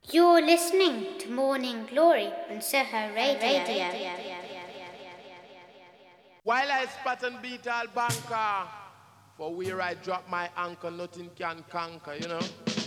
You're listening to Morning Glory on Soho Radio. While I spot and beat all banker, for where I drop my anchor, nothing can conquer, you know.